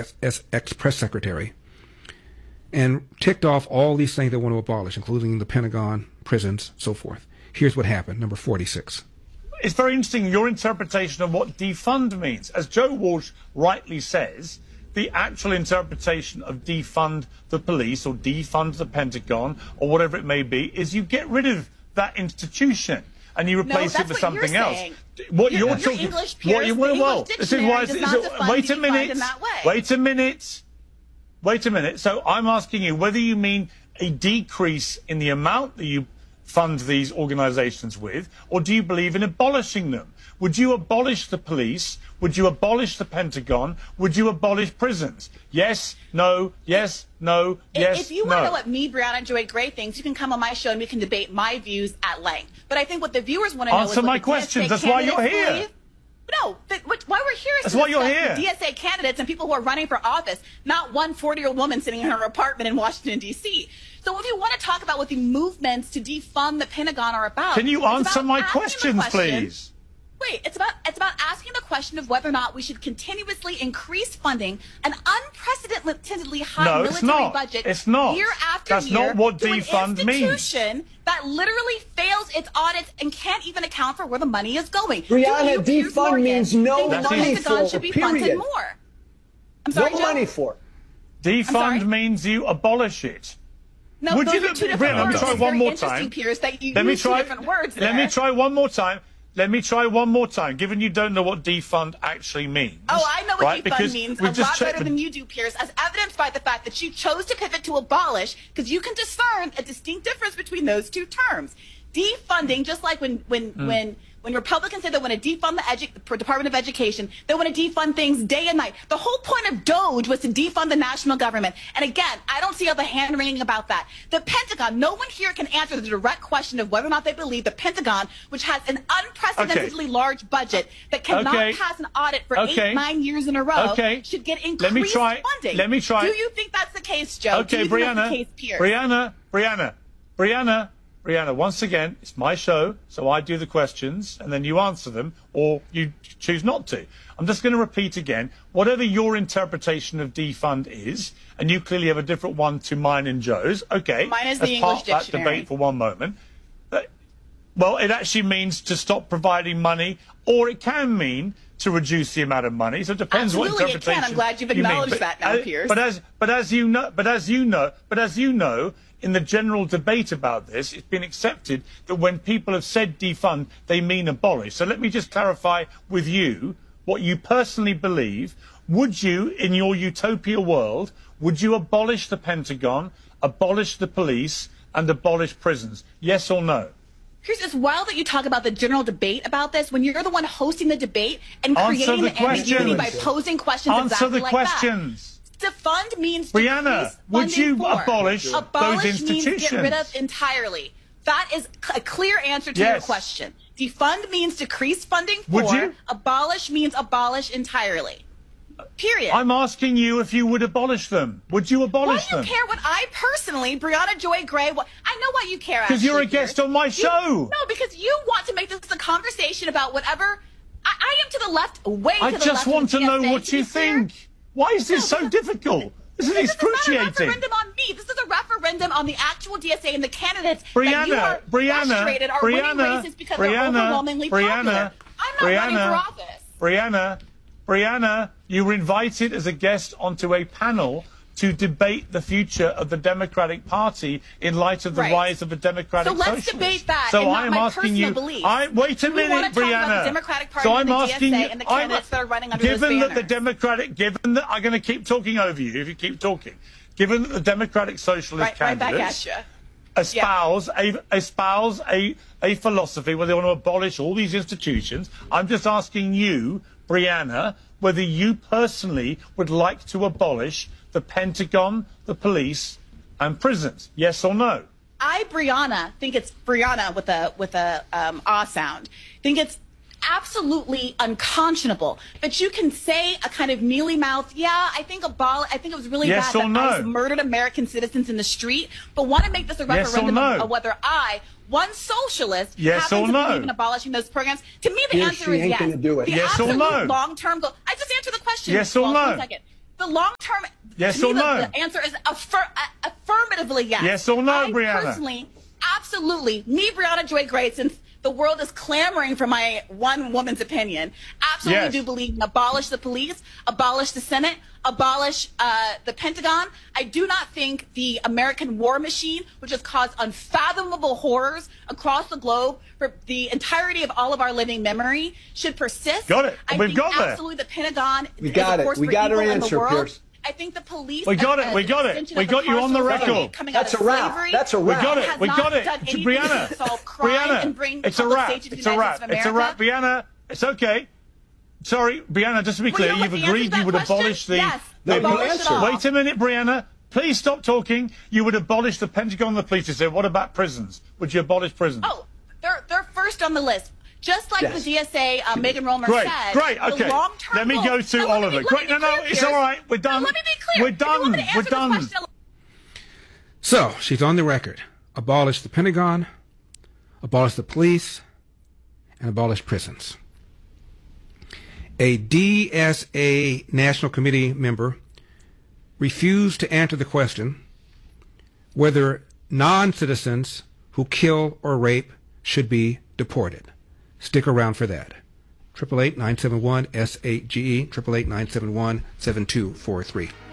ex-press secretary, and ticked off all these things they want to abolish, including the Pentagon, prisons, so forth. Here's what happened, number 46. It's very interesting, your interpretation of what defund means. As Joe Walsh rightly says, the actual interpretation of defund the police or defund the Pentagon or whatever it may be is you get rid of that institution and you replace it with something else. What you're talking, English peers, this is why. Wait a minute. Wait a minute. So I'm asking you whether you mean a decrease in the amount that you fund these organisations with, or do you believe in abolishing them? Would you abolish the police? Would you abolish the Pentagon? Would you abolish prisons? Yes, no, yes, no, yes, If you want to know what me, Brianna Joy Gray thinks, you can come on my show and we can debate my views at length. But I think what the viewers want to know is answer my questions. That's why you're here. Believe. No, why we're here is that's why you're here. DSA candidates and people who are running for office, not one 40-year-old woman sitting in her apartment in Washington, D.C. So if you want to talk about what the movements to defund the Pentagon are about... Can you answer my questions, please? Wait, it's about asking the question of whether or not we should continuously increase funding an unprecedentedly high military budget year after That's year not what to defund an institution means. that literally fails its audits and can't even account for where the money is going. Brianna, defund means no money money for for it should be funded more. I'm sorry, no Joe? money for it. Defund means you abolish it. No, Would those you are two different words. Let me try It's one very more interesting, time. Piers, that you Let me use try. two different words Let me there. try one more time. Let me try one more time, given you don't know what defund actually means. Oh, I know what defund means a lot better the... than you do, Piers, as evidenced by the fact that you chose to pivot to abolish, because you can discern a distinct difference between those two terms. Defunding, just like when Republicans say they want to defund the Department of Education, they want to defund things day and night. The whole point of DOGE was to defund the national government. And again, I don't see all the hand-wringing about that. The Pentagon, no one here can answer the direct question of whether or not they believe the Pentagon, which has an unprecedentedly large budget that cannot pass an audit for 8-9 years in a row, should get increased funding. Let me try. Do you think that's the case, Joe? Okay, Do you think that's the case, Piers? Brianna, once again, it's my show, so I do the questions, and then you answer them, or you choose not to. I'm just going to repeat again, whatever your interpretation of defund is, and you clearly have a different one to mine and Joe's, okay, mine is the English park that dictionary. debate for one moment. Well, it actually means to stop providing money, or it can mean to reduce the amount of money. So it depends what interpretation. It can. I'm glad you've acknowledged that now, Piers. But as you know, in the general debate about this, it's been accepted that when people have said defund, they mean abolish. So let me just clarify with you what you personally believe. Would you, in your utopia world, would you abolish the Pentagon, abolish the police, and abolish prisons? Yes or no? Piers, it's wild that you talk about the general debate about this when you're the one hosting the debate and creating the ambiguity by posing questions exactly like that. Answer the questions. Defund means Brianna, would you abolish those institutions? Means get rid of entirely. That is a clear answer to your question. Defund means decrease funding for. Would you? Abolish means abolish entirely. Period. I'm asking you if you would abolish them. Would you abolish them? Why do you care what I personally, Brianna Joy Gray, I know why you care, because you're a guest on my show. No, because you want to make this a conversation about whatever. I am to the left, way to the left. I just want to know what you think. Why is this so difficult? This is excruciating. This is not a referendum on me. This is a referendum on the actual DSA and the candidates that you are frustrated are winning races because they're overwhelmingly popular. I'm not running for office. Brianna, you were invited as a guest onto a panel to debate the future of the Democratic Party in light of the rise of the Democratic Socialists. So let's debate that. So and not I'm my asking you. beliefs. Wait a minute, Brianna. Brianna. The Democratic Party So I'm and the asking DSA you. And the candidates that are running under given that the Democratic, I'm going to keep talking over you if you keep talking. Given that the Democratic Socialist candidates espouse a philosophy where they want to abolish all these institutions, I'm just asking you, Brianna, whether you personally would like to abolish the Pentagon, the police, and prisons. Yes or no? I, Brianna, think it's Brianna with a ah sound. Think it's absolutely unconscionable that you can say a kind of mealy mouth, I think it was really bad that ICE murdered American citizens in the street, but want to make this a referendum of whether one socialist happens to believe in abolishing those programs. To me, the answer is yes. Do it. The yes or no? Long-term goal. I just answered the question. Yes or no? 1 second. The long-term, yes or no? The answer is affirmatively yes. Yes or no, Brianna? Personally, absolutely. Me, Brianna Joy Gray, since the world is clamoring for my one woman's opinion, absolutely do believe in abolish the police, abolish the Senate, abolish the Pentagon. I do not think the American war machine, which has caused unfathomable horrors across the globe for the entirety of all of our living memory, should persist. Got it. I think absolutely the Pentagon is a force for evil in the world. Pierce. I think the police. We got it. We got it. We got you on the record. That's a wrap. That's a wrap. We got it. We got it. Brianna. It's a wrap. It's a wrap. It's a wrap. Brianna, it's okay. Sorry, Brianna, just to be clear, you've agreed you would abolish the... Yes, wait a minute, Brianna. Please stop talking. You would abolish the Pentagon and the police. You said, what about prisons? Would you abolish prisons? Oh, they're first on the list. Just like the GSA, Megan Romer said. Great, okay. Let me go to Oliver. Great, no, it's all right. We're done. Let me be clear. We're done. So, she's on the record. Abolish the Pentagon, abolish the police, and abolish prisons. A DSA National Committee member refused to answer the question whether non-citizens who kill or rape should be deported. Stick around for that. 888-971-SAGE, 888-971-7243.